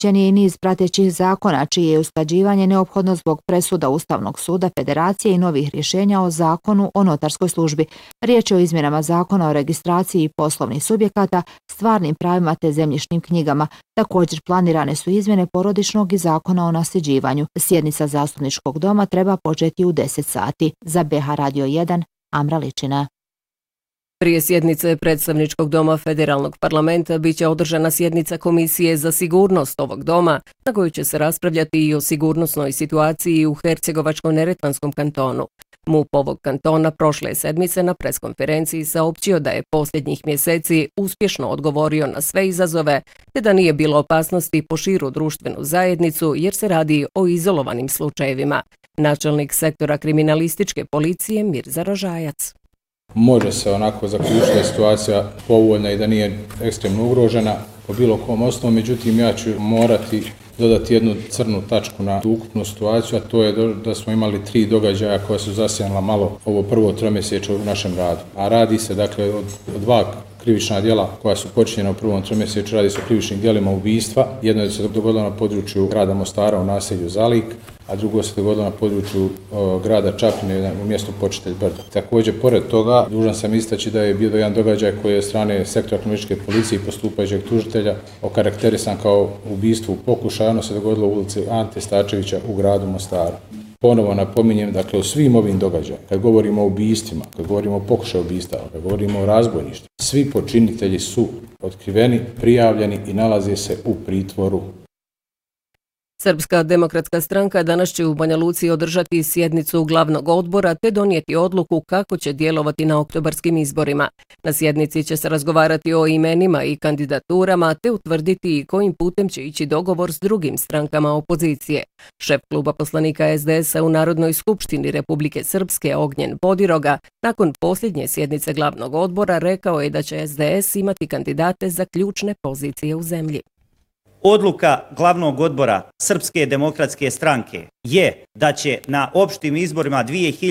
Donećen je i niz pratećih zakona, čije je usklađivanje neophodno zbog presuda Ustavnog suda Federacije i novih rješenja o zakonu o notarskoj službi. Riječ je o izmjenama zakona o registraciji poslovnih subjekata, stvarnim pravima te zemljišnim knjigama. Također planirane su izmjene porodičnog i zakona o nasljeđivanju. Sjednica Zastupničkog doma treba početi u 10 sati. Za BH Radio 1, Amra Ličina. Prije sjednice Predstavničkog doma Federalnog parlamenta biće održana sjednica Komisije za sigurnost ovog doma, na kojoj će se raspravljati i o sigurnosnoj situaciji u Hercegovačko-Neretvanskom kantonu. MUP ovog kantona prošle sedmice na preskonferenciji saopćio da je posljednjih mjeseci uspješno odgovorio na sve izazove, te da nije bilo opasnosti po širu društvenu zajednicu jer se radi o izolovanim slučajevima. Načelnik sektora kriminalističke policije Mirza Rožajac. Može se onako zaključiti da je situacija povoljna i da nije ekstremno ugrožena po bilo kom osnovu, međutim ja ću morati dodati jednu crnu tačku na tu ukupnu situaciju, a to je da smo imali 3 događaja koja su zasjenila malo ovo prvo tromjesečje u našem radu. A radi se dakle o 2 krivična djela koja su počinjena u prvom tromjesečju, radi se o krivičnim djelima ubistva. Jedno je se dogodilo na području grada Mostara u naselju Zalik, a drugo se dogodilo na području grada Čapljine u mjestu Počitelj Brdo. Također, pored toga, dužan sam istaći da je bio jedan događaj koji je od strane sektora kriminalističke policije i postupajućeg tužitelja okarakterisan kao ubistvo u pokušaju. Ono se dogodilo u ulici Ante Stačevića u gradu Mostaru. Ponovo napominjem, dakle, u svim ovim događajima, kad govorimo o ubistvima, kad govorimo o pokušaju ubistava, kad govorimo o razbojništvu, svi počinitelji su otkriveni, prijavljeni i nalaze se u pritvoru. Srpska demokratska stranka danas će u Banja Luci održati sjednicu glavnog odbora te donijeti odluku kako će djelovati na oktobarskim izborima. Na sjednici će se razgovarati o imenima i kandidaturama te utvrditi kojim putem će ići dogovor s drugim strankama opozicije. Šef kluba poslanika SDS-a u Narodnoj skupštini Republike Srpske Ognjen Bodiroga nakon posljednje sjednice glavnog odbora rekao je da će SDS imati kandidate za ključne pozicije u zemlji. Odluka glavnog odbora Srpske demokratske stranke je da će na opštim izborima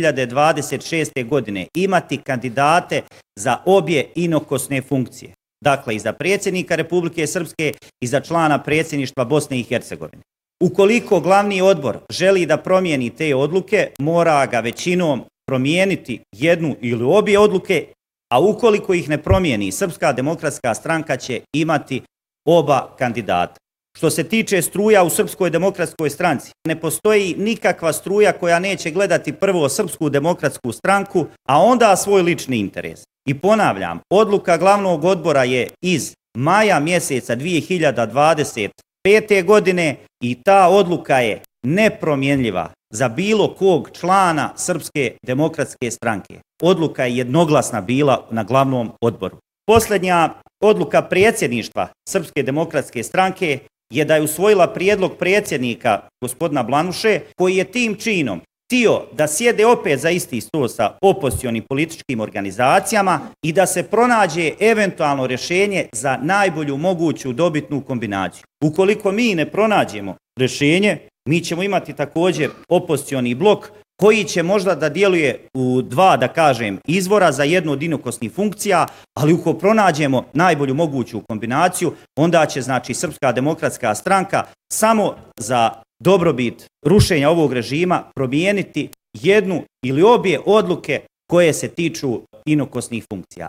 2026. godine imati kandidate za obje inokosne funkcije. Dakle, i za predsjednika Republike Srpske i za člana predsjedništva Bosne i Hercegovine. Ukoliko glavni odbor želi da promijeni te odluke, mora ga većinom promijeniti jednu ili obje odluke, a ukoliko ih ne promijeni, Srpska demokratska stranka će imati oba kandidata. Što se tiče struja u Srpskoj demokratskoj stranci, ne postoji nikakva struja koja neće gledati prvo Srpsku demokratsku stranku, a onda svoj lični interes. I ponavljam, odluka glavnog odbora je iz maja mjeseca 2025. godine i ta odluka je nepromjenljiva za bilo kog člana Srpske demokratske stranke. Odluka je jednoglasna bila na glavnom odboru. Posljednja odluka predsjedništva Srpske demokratske stranke je da je usvojila prijedlog predsjednika gospodina Blanuše, koji je tim činom htio da sjede opet za isti stol sa opozicionim političkim organizacijama i da se pronađe eventualno rješenje za najbolju moguću dobitnu kombinaciju. Ukoliko mi ne pronađemo rješenje, mi ćemo imati također opozicioni blok koji će možda da djeluje u 2, da kažem, izvora za jednu od inokosnih funkcija, ali ukoliko pronađemo najbolju moguću kombinaciju, onda će, znači, Srpska demokratska stranka samo za dobrobit rušenja ovog režima promijeniti jednu ili obje odluke koje se tiču inokosnih funkcija.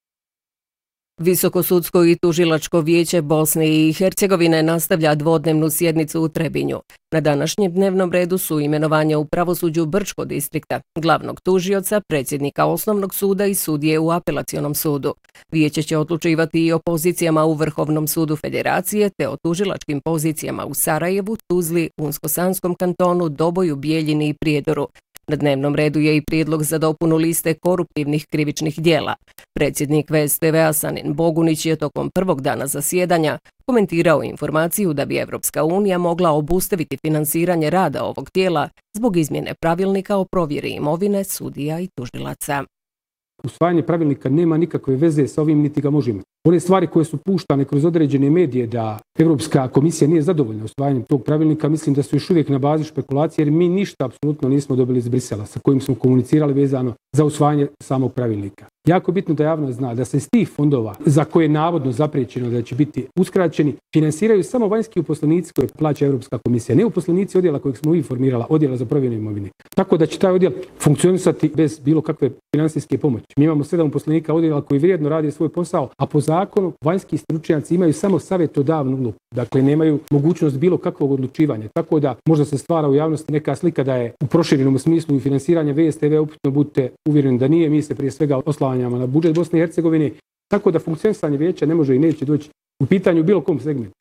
Visokosudsko i tužilačko vijeće Bosne i Hercegovine nastavlja dvodnevnu sjednicu u Trebinju. Na današnjem dnevnom redu su imenovanja u pravosuđu Brčkog distrikta, glavnog tužioca, predsjednika osnovnog suda i sudije u apelacionom sudu. Vijeće će odlučivati i o pozicijama u Vrhovnom sudu Federacije te o tužilačkim pozicijama u Sarajevu, Tuzli, Unsko-Sanskom kantonu, Doboju, Bijeljini i Prijedoru. Na dnevnom redu je i prijedlog za dopunu liste koruptivnih krivičnih djela. Predsjednik VSTV-a Sanin Bogunić je tokom prvog dana zasjedanja komentirao informaciju da bi Evropska unija mogla obustaviti finansiranje rada ovog tijela zbog izmjene pravilnika o provjeri imovine sudija i tužilaca. Usvajanje pravilnika nema nikakve veze sa ovim, niti ga može imati. One stvari koje su puštane kroz određene medije da Evropska komisija nije zadovoljna usvajanjem tog pravilnika, mislim da su još uvijek na bazi špekulacije, jer mi ništa apsolutno nismo dobili iz Brisela sa kojim smo komunicirali vezano za usvajanje samog pravilnika. Jako bitno da javnost zna da se iz tih fondova za koje je navodno zapriječeno da će biti uskraćeni, finansiraju samo vanjski uposlenici koje plaća Europska komisija, ne uposlenici odjela kojeg smo mi formirala, odjela za provjeru imovine. Tako da će taj odjel funkcionisati bez bilo kakve financijske pomoći. Mi imamo 7 uposlenika odjela koji vrijedno rade svoj posao, a po zakonu vanjski stručnjaci imaju samo savjetodavnu ulogu. Dakle, nemaju mogućnost bilo kakvog odlučivanja. Tako da možda se stvara u javnosti neka slika da je u proširenom smislu i finansiranje VSTV upitno, budite uvjereni da nije. Mi se prije svega oslanjamo na budžet Bosne i Hercegovine, tako da funkcionisanje vijeća ne može i neće doći u pitanju u bilo kom segmentu.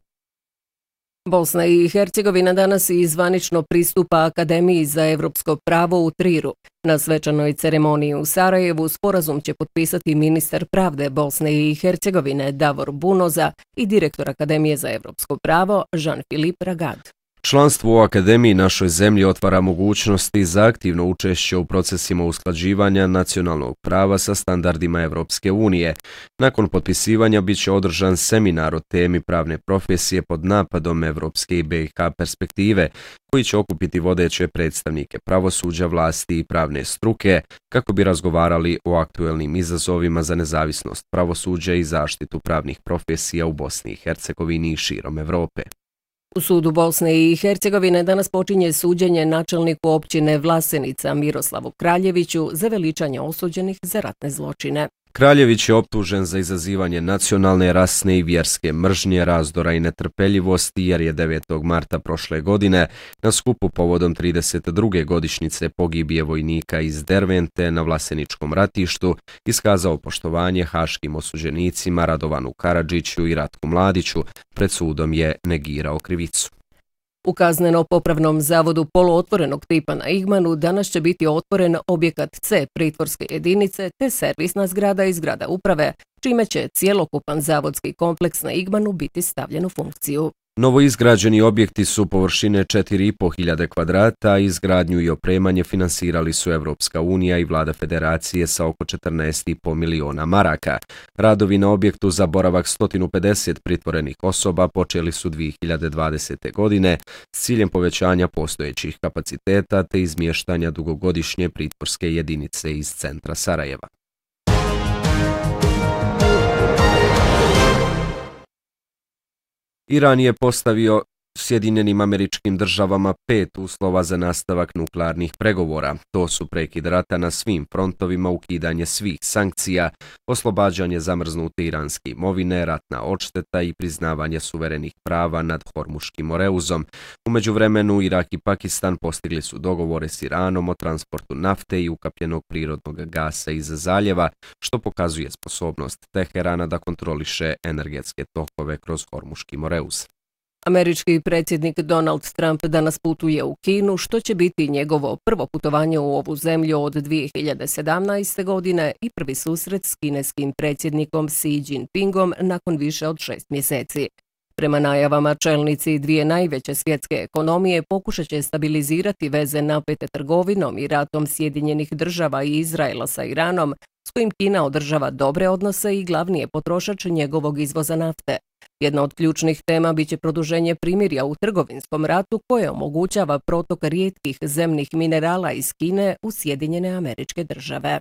Bosna i Hercegovina danas i zvanično pristupa Akademiji za evropsko pravo u Triru. Na svečanoj ceremoniji u Sarajevu sporazum će potpisati ministar pravde Bosne i Hercegovine Davor Bunoza i direktor Akademije za evropsko pravo Jean-Philippe Ragad. Članstvo u Akademiji našoj zemlji otvara mogućnosti za aktivno učešće u procesima usklađivanja nacionalnog prava sa standardima Evropske unije. Nakon potpisivanja bit će održan seminar o temi pravne profesije pod napadom Evropske i BiH perspektive, koji će okupiti vodeće predstavnike pravosuđa, vlasti i pravne struke kako bi razgovarali o aktuelnim izazovima za nezavisnost pravosuđa i zaštitu pravnih profesija u Bosni i Hercegovini i širom Evrope. U sudu Bosne i Hercegovine danas počinje suđenje načelniku općine Vlasenica Miroslavu Kraljeviću za veličanje osuđenih za ratne zločine. Kraljević je optužen za izazivanje nacionalne, rasne i vjerske mržnje, razdora i netrpeljivosti jer je 9. marta prošle godine na skupu povodom 32. godišnjice pogibije vojnika iz Dervente na Vlaseničkom ratištu iskazao poštovanje haškim osuđenicima Radovanu Karadžiću i Ratku Mladiću. Pred sudom je negirao krivicu. U kazneno-popravnom zavodu poluotvorenog tipa na Igmanu danas će biti otvoren objekat C pritvorske jedinice te servisna zgrada i zgrada uprave, čime će cjelokupan zavodski kompleks na Igmanu biti stavljen u funkciju. Novoizgrađeni objekti su površine 4.500 kvadrata, izgradnju i opremanje finansirali su Evropska unija i vlada federacije sa oko 14,5 miliona maraka. Radovi na objektu za boravak 150 pritvorenih osoba počeli su 2020. godine s ciljem povećanja postojećih kapaciteta te izmještanja dugogodišnje pritvorske jedinice iz centra Sarajeva. Iran je postavio Sjedinjenim Američkim Državama 5 uslova za nastavak nuklearnih pregovora. To su prekid rata na svim frontovima, ukidanje svih sankcija, oslobađanje zamrznute iranske imovine, ratna odšteta i priznavanje suverenih prava nad Hormuškim Moreuzom. U međuvremenu Irak i Pakistan postigli su dogovore s Iranom o transportu nafte i ukapljenog prirodnog gasa iz zaljeva, što pokazuje sposobnost Teherana da kontroliše energetske tokove kroz Hormuški Moreuz. Američki predsjednik Donald Trump danas putuje u Kinu, što će biti njegovo prvo putovanje u ovu zemlju od 2017. godine i prvi susret s kineskim predsjednikom Xi Jinpingom nakon više od 6 mjeseci. Prema najavama, čelnici dvije najveće svjetske ekonomije pokušat će stabilizirati veze napete trgovinom i ratom Sjedinjenih Država i Izraela sa Iranom, s kojim Kina održava dobre odnose i glavni je potrošač njegovog izvoza nafte. Jedna od ključnih tema biće produženje primirja u trgovinskom ratu koje omogućava protok rijetkih zemnih minerala iz Kine u Sjedinjene Američke Države.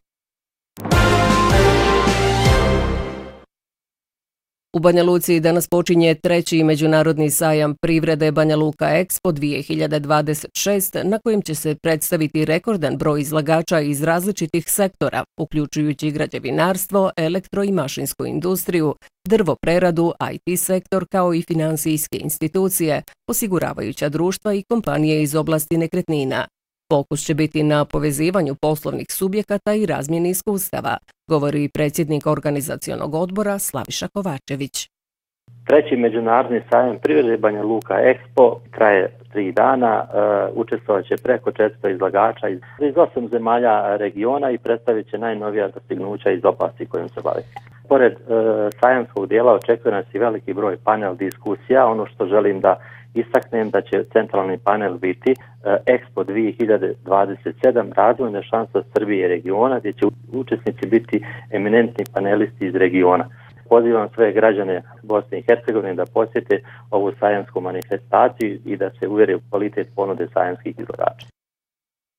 U Banja Luci danas počinje 3. međunarodni sajam privrede Banja Luka Expo 2026, na kojem će se predstaviti rekordan broj izlagača iz različitih sektora, uključujući građevinarstvo, elektro- i mašinsku industriju, drvopreradu, IT sektor kao i financijske institucije, osiguravajuća društva i kompanije iz oblasti nekretnina. Fokus će biti na povezivanju poslovnih subjekata i razmjeni iskustava, govori predsjednik organizacionog odbora Slaviša Kovačević. 3. međunarodni sajam privrede Banja Luka Expo traje 3 dana, učestvovat će preko 400 izlagača iz 8 zemalja regiona i predstavit će najnovija dostignuća iz oblasti kojim se bavi. Pored sajamskog dijela očekuje nas i veliki broj panel diskusija. Ono što želim da istaknem da će centralni panel biti Expo 2027 razvojne šanse Srbije i regiona, gdje će učesnici biti eminentni panelisti iz regiona. Pozivam sve građane Bosne i Hercegovine da posjete ovu sajamsku manifestaciju i da se uvjere u kvalitet ponude sajamskih izlagača.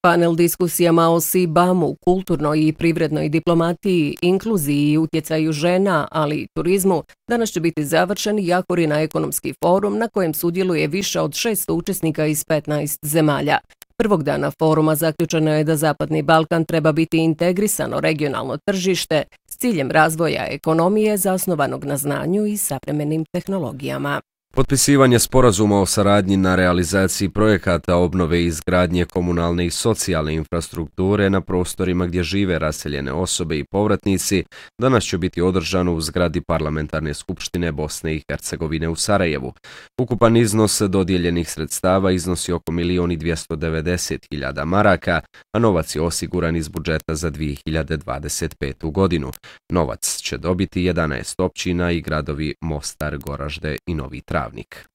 Panel diskusijama o SIBAM-u, kulturnoj i privrednoj diplomatiji, inkluziji i utjecaju žena, ali i turizmu, danas će biti završen Jakorina ekonomski forum na kojem sudjeluje više od 600 učesnika iz 15 zemalja. Prvog dana foruma zaključeno je da Zapadni Balkan treba biti integrisano regionalno tržište s ciljem razvoja ekonomije zasnovanog na znanju i savremenim tehnologijama. Potpisivanje sporazuma o saradnji na realizaciji projekata obnove i izgradnje komunalne i socijalne infrastrukture na prostorima gdje žive raseljene osobe i povratnici danas će biti održano u zgradi Parlamentarne skupštine Bosne i Hercegovine u Sarajevu. Ukupan iznos dodijeljenih sredstava iznosi oko 1.290.000 maraka, a novac je osiguran iz budžeta za 2025. godinu. Novac će dobiti 11 općina i gradovi Mostar, Goražde i Novi Travnik.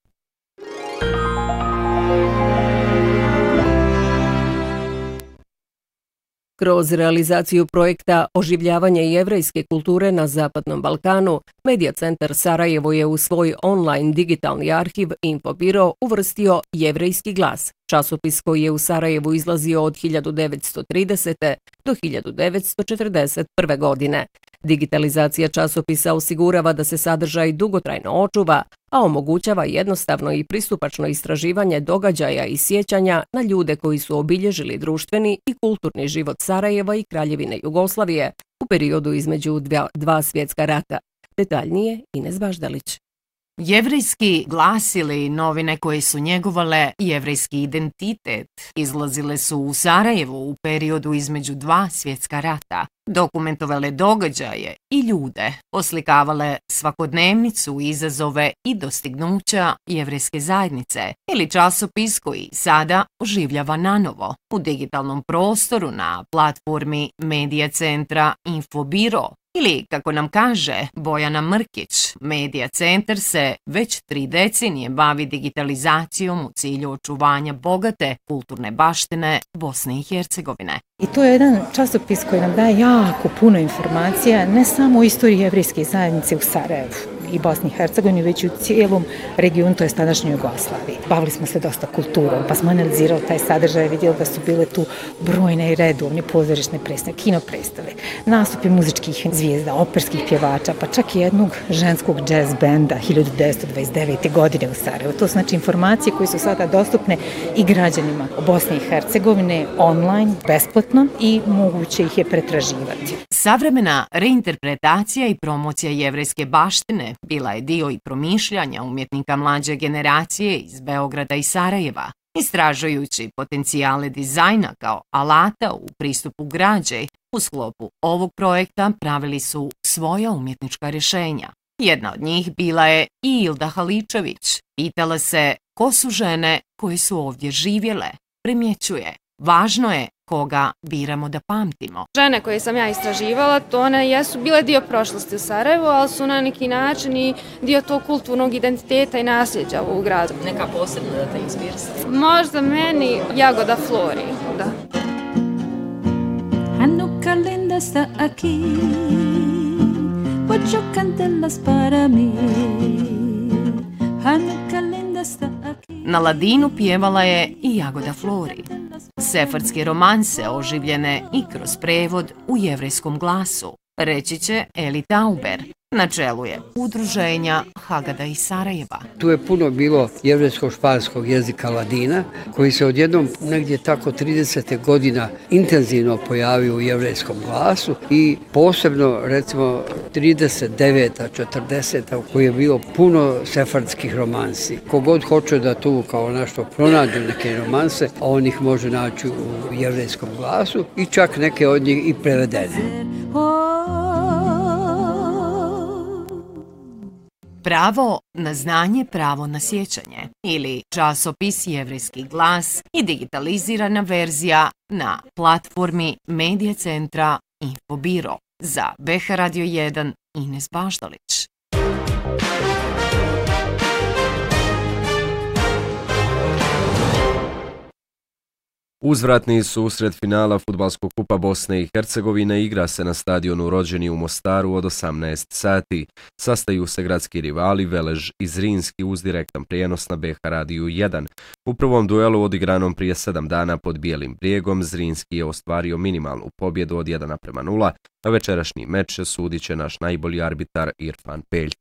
Kroz realizaciju projekta Oživljavanje jevrejske kulture na Zapadnom Balkanu, Medija centar Sarajevo je u svoj online digitalni arhiv Infobiro uvrstio Jevrejski glas, časopis koji je u Sarajevu izlazio od 1930. do 1941. godine. Digitalizacija časopisa osigurava da se sadržaj dugotrajno očuva, a omogućava jednostavno i pristupačno istraživanje događaja i sjećanja na ljude koji su obilježili društveni i kulturni život Sarajeva i Kraljevine Jugoslavije u periodu između dva svjetska rata. Detaljnije Ines Baždalić. Jevrejski glas ili novine koje su njegovale jevrejski identitet izlazile su u Sarajevu u periodu između dva svjetska rata, dokumentovale događaje i ljude, oslikavale svakodnevnicu, izazove i dostignuća jevrejske zajednice ili časopis koji sada oživljava nanovo u digitalnom prostoru na platformi Medija centra Infobiro. Ili, kako nam kaže Bojana Mrkić, Medija centar se već 3 decenije bavi digitalizacijom u cilju očuvanja bogate kulturne baštine Bosne i Hercegovine. I to je jedan časopis koji nam daje jako puno informacija, ne samo o istoriji jevrejske zajednice u Sarajevu i Bosni i Hercegovini, već i u cijelom regionu, to je tadašnjoj Jugoslaviji. Bavili smo se dosta kulturom, pa smo analizirali taj sadržaj, vidjeli da su bile tu brojne i redovne pozorišne predstave, kino predstave, nastupi muzičkih zvijezda, operskih pjevača, pa čak i jednog ženskog jazz benda 1929. godine u Sarajevu. To su znači informacije koje su sada dostupne i građanima Bosne i Hercegovine online, besplatno i moguće ih je pretraživati. Savremena reinterpretacija i promocija jevrejske baštine bila je dio i promišljanja umjetnika mlađe generacije iz Beograda i Sarajeva. Istražujući potencijale dizajna kao alata u pristupu građe, u sklopu ovog projekta pravili su svoja umjetnička rješenja. Jedna od njih bila je i Ilda Haličević. Pitala se ko su žene koje su ovdje živjele. Primjećuje, važno je koga biramo da pamtimo. Žene koje sam ja istraživala, to one jesu bile dio prošlosti u Sarajevu, ali su na neki način i dio tog kulturnog identiteta i nasljeđa u gradu. Neka posebna da te inspirisala? Možda meni Jagoda Flori, da. Hanukkah linda está aquí, ocho candelas para mí. Hanukkah linda está aquí. Na ladinu pjevala je i Jagoda Flori. Sefardske romanse oživljene i kroz prevod u jevrejskom glasu, reći će Eli Tauber. Na čelu je udruženja Hagada iz Sarajeva. Tu je puno bilo jevrejsko-španskog jezika ladina, koji se odjednom negdje tako 30. godina intenzivno pojavio u jevrejskom glasu i posebno recimo 39. 40. koji je bilo puno sefardskih romansi. Kogod hoće da tu kao nešto pronađu neke romanse, on ih može naći u jevrejskom glasu i čak neke od njih i prevedene. Pravo na znanje, pravo na sjećanje ili časopis Jevrejski glas i digitalizirana verzija na platformi Medija centra Infobiro. Za BH Radio 1 Ines Baždalić. Uzvratni susret finala Fudbalskog kupa Bosne i Hercegovine igra se na stadionu Rođeni u Mostaru od 18 sati. Sastaju se gradski rivali Velež i Zrinski uz direktan prijenos na BH Radiju 1. U prvom duelu odigranom prije 7 dana pod Bijelim brijegom Zrinski je ostvario minimalnu pobjedu od 1:0, a večerašnji meč sudit će naš najbolji arbitar Irfan Peljt.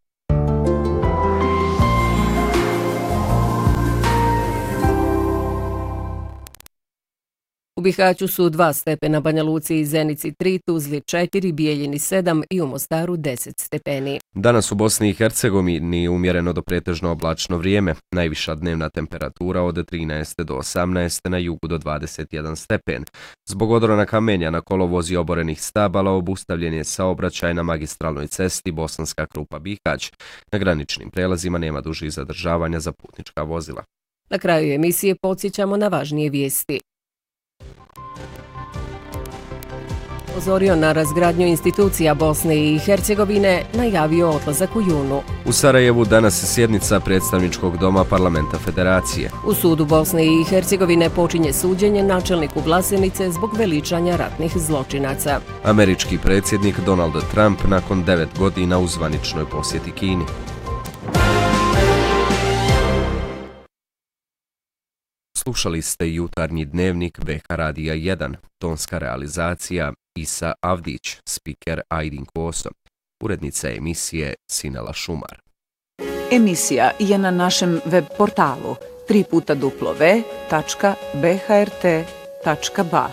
U Bihaću su 2 stepena, Banja Luci i Zenici 3, Tuzli 4, Bijeljini 7 i u Mostaru 10 stepeni. Danas u Bosni i Hercegovini umjereno do pretežno oblačno vrijeme. Najviša dnevna temperatura od 13 do 18, na jugu do 21 stepen. Zbog odrona kamenja na kolovozi oborenih stabala obustavljen je saobraćaj na magistralnoj cesti Bosanska Krupa-Bihać. Na graničnim prelazima nema dužih zadržavanja za putnička vozila. Na kraju emisije podsjećamo na važnije vijesti. Upozorio na razgradnju institucija Bosne i Hercegovine, najavio odlazak u junu. U Sarajevu danas je sjednica predstavničkog doma Parlamenta Federacije. U sudu Bosne i Hercegovine počinje suđenje načelniku Glasenice zbog veličanja ratnih zločinaca. Američki predsjednik Donald Trump nakon 9 godina u zvaničnoj posjeti Kini. Slušali ste jutarnji dnevnik BH Radija 1, tonska realizacija Isa Avdić, spiker Ajdin Koso, urednica emisije Sinela Šumar. Emisija je na našem web portalu www.bhrt.ba.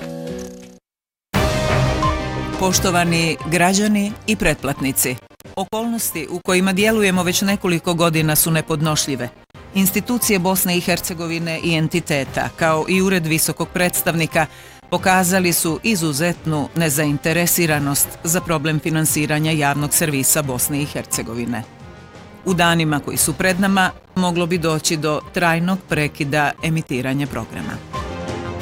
Poštovani građani i pretplatnici, okolnosti u kojima djelujemo već nekoliko godina su nepodnošljive. Institucije Bosne i Hercegovine i entiteta, kao i Ured visokog predstavnika, pokazali su izuzetnu nezainteresiranost za problem finansiranja javnog servisa Bosne i Hercegovine. U danima koji su pred nama moglo bi doći do trajnog prekida emitiranja programa.